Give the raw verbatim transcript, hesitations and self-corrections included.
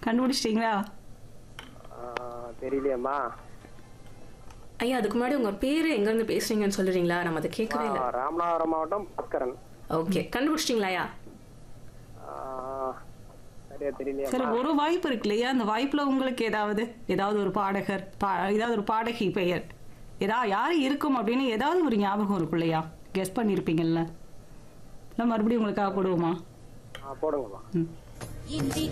கண்டுபிடிச்சிட்டீங்களா? ஆ, தெரியலையேம்மா. ஐயா அதுக்கு முன்னாடி உங்க பேரு எங்க இருந்து பேசுறீங்கன்னு சொல்றீங்களா? நம்ம அதை கேட்கவே ஆ, இல்லை. ராமநாதபுரம் மாவட்டம் பாஸ்கரன். ஓகே, கண்டுபிடிச்சிட்டீங்களா ஐயா? ஆ, சரியா சரி, தெரியலையேம்மா. ஒரு வாய்ப்பு இருக்கு இல்லையா? அந்த வாய்ப்புல உங்களுக்கு ஏதாவது ஏதாவது ஒரு பாடகர் பா- ஏதாவது ஒரு பாடகி பெயர் ஏதாவது யாரு இருக்கும் அப்படின்னு ஏதாவது ஒரு ஞாபகம் இருக்கும் இல்லையா? கெஸ் பண்ணியிருப்பீங்கல்ல? நான் மறுபடியும் உங்களுக்காக போடுவோமா? ஆ, போடுங்கம்மா. ம்.